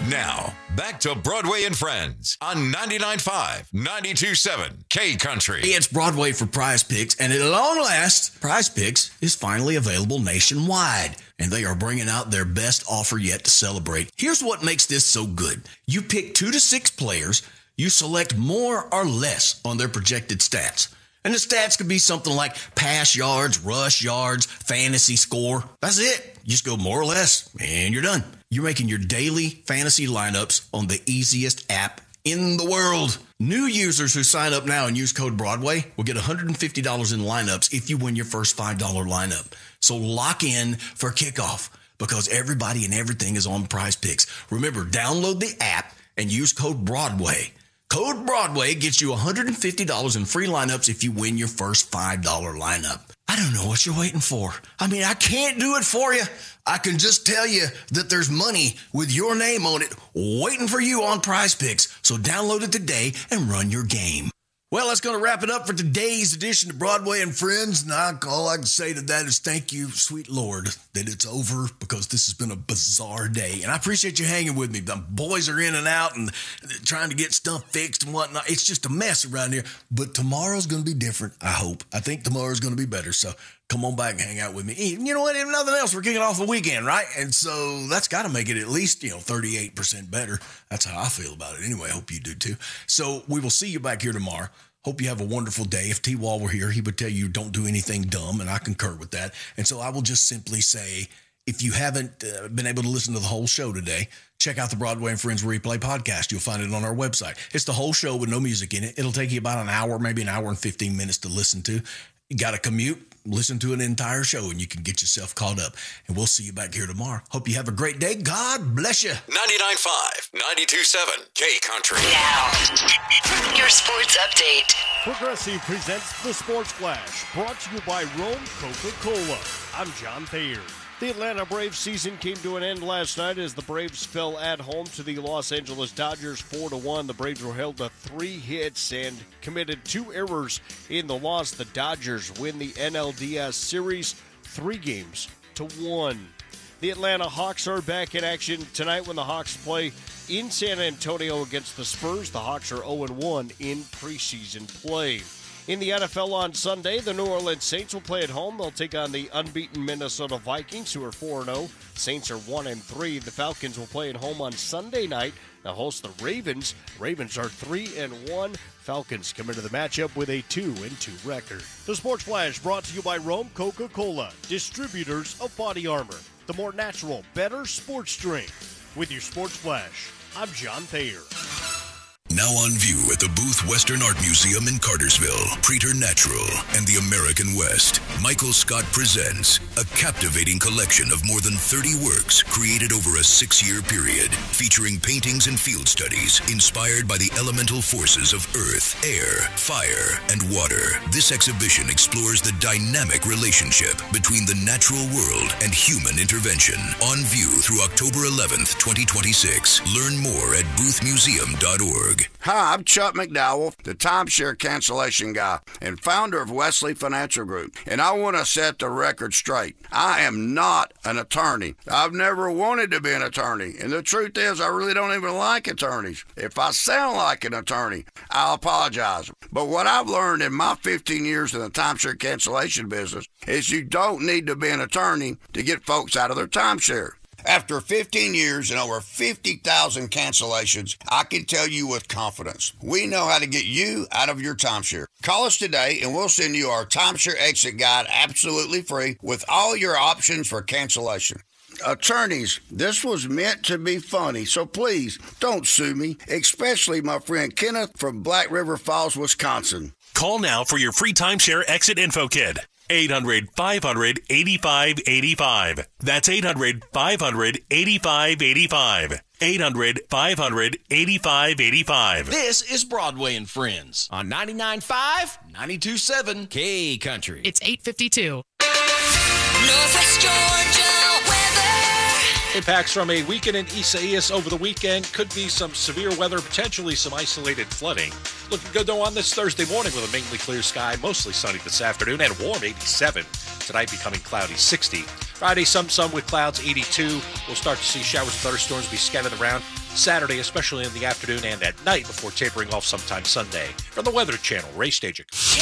Now, back to Broadway and Friends on 99.5, 92.7 K Country. It's Broadway for Prize Picks, and at long last, Prize Picks is finally available nationwide, and they are bringing out their best offer yet to celebrate. Here's what makes this so good. You pick 2 to 6 players, you select more or less on their projected stats. And the stats could be something like pass yards, rush yards, fantasy score. That's it. You just go more or less, and you're done. You're making your daily fantasy lineups on the easiest app in the world. New users who sign up now and use code Broadway will get $150 in lineups if you win your first $5 lineup. So lock in for kickoff because everybody and everything is on Prize Picks. Remember, download the app and use code Broadway. Code Broadway gets you $150 in free lineups if you win your first $5 lineup. I don't know what you're waiting for. I mean, I can't do it for you. I can just tell you that there's money with your name on it waiting for you on Prize Picks. So download it today and run your game. Well, that's going to wrap it up for today's edition of Broadway and Friends. And all I can say to that is thank you, sweet Lord, that it's over because this has been a bizarre day. And I appreciate you hanging with me. The boys are in and out and trying to get stuff fixed and whatnot. It's just a mess around here. But tomorrow's going to be different, I hope. I think tomorrow's going to be better. So come on back and hang out with me. You know what? If nothing else, we're kicking off a weekend, right? And so that's got to make it at least, 38% better. That's how I feel about it. Anyway, I hope you do too. So we will see you back here tomorrow. Hope you have a wonderful day. If T-Wall were here, he would tell you don't do anything dumb, and I concur with that. And so I will just simply say, if you haven't been able to listen to the whole show today, check out the Broadway and Friends Replay podcast. You'll find it on our website. It's the whole show with no music in it. It'll take you about an hour, maybe an hour and 15 minutes to listen to. You got to commute, listen to an entire show, and you can get yourself caught up. And we'll see you back here tomorrow. Hope you have a great day. God bless you. 99.5, 92.7 K Country. Now, your sports update. Progressive presents the Sports Flash, brought to you by Rome Coca-Cola. I'm John Thayer. The Atlanta Braves season came to an end last night as the Braves fell at home to the Los Angeles Dodgers 4-1. The Braves were held to 3 hits and committed 2 errors in the loss. The Dodgers win the NLDS Series 3-1. The Atlanta Hawks are back in action tonight when the Hawks play in San Antonio against the Spurs. The Hawks are 0-1 in preseason play. In the NFL on Sunday, the New Orleans Saints will play at home. They'll take on the unbeaten Minnesota Vikings, who are 4-0. Saints are 1-3. The Falcons will play at home on Sunday night. They'll host the Ravens. Ravens are 3-1. Falcons come into the matchup with a 2-2 record. The Sports Flash brought to you by Rome Coca-Cola, distributors of body armor. The more natural, better sports drink. With your Sports Flash, I'm John Thayer. Now on view at the Booth Western Art Museum in Cartersville, Preternatural and the American West, Michael Scott presents a captivating collection of more than 30 works created over a 6-year period, featuring paintings and field studies inspired by the elemental forces of earth, air, fire, and water. This exhibition explores the dynamic relationship between the natural world and human intervention. On view through October 11th, 2026. Learn more at boothmuseum.org. Hi, I'm Chuck McDowell, the timeshare cancellation guy and founder of Wesley Financial Group, and I want to set the record straight. I am not an attorney. I've never wanted to be an attorney, and the truth is I really don't even like attorneys. If I sound like an attorney, I'll apologize. But what I've learned in my 15 years in the timeshare cancellation business is you don't need to be an attorney to get folks out of their timeshare. After 15 years and over 50,000 cancellations, I can tell you with confidence, we know how to get you out of your timeshare. Call us today and we'll send you our timeshare exit guide absolutely free with all your options for cancellation. Attorneys, this was meant to be funny, so please don't sue me, especially my friend Kenneth from Black River Falls, Wisconsin. Call now for your free timeshare exit info kit. 800-500-8585. That's 800-500-8585. 800-500-8585. This is Broadway and Friends on 99.5, 92.7 K Country. It's 8:52. Northwest Georgia weather. Impacts from a weekend in Isaias over the weekend. Could be some severe weather, potentially some isolated flooding. Looking good, though, on this Thursday morning with a mainly clear sky, mostly sunny this afternoon, and warm 87. Tonight becoming cloudy 60. Friday, some sun with clouds, 82. We'll start to see showers and thunderstorms be scattered around. Saturday, especially in the afternoon and at night before tapering off sometime Sunday. From the Weather Channel, Ray Stajic.